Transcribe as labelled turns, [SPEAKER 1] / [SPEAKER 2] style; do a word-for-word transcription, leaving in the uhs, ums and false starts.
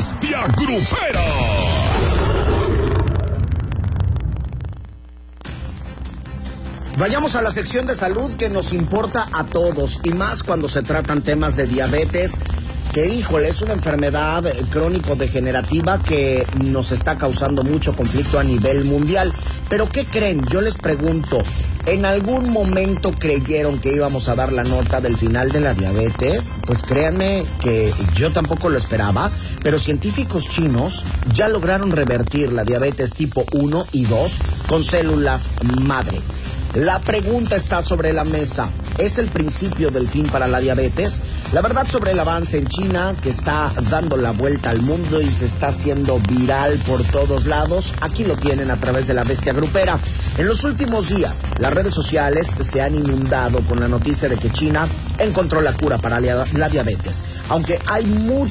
[SPEAKER 1] bestia grupera.
[SPEAKER 2] Vayamos a la sección de salud que nos importa a todos, y más cuando se tratan temas de diabetes, que híjole, es una enfermedad crónico-degenerativa que nos está causando mucho conflicto a nivel mundial. Pero ¿qué creen? Yo les pregunto, ¿en algún momento creyeron que íbamos a dar la nota del final de la diabetes? Pues créanme que yo tampoco lo esperaba, pero científicos chinos ya lograron revertir la diabetes tipo uno y dos con células madre. La pregunta está sobre la mesa. ¿Es el principio del fin para la diabetes? La verdad sobre el avance en China, que está dando la vuelta al mundo y se está haciendo viral por todos lados, aquí lo tienen a través de la bestia grupera. En los últimos días, las redes sociales se han inundado con la noticia de que China encontró la cura para la, la diabetes. Aunque hay mucho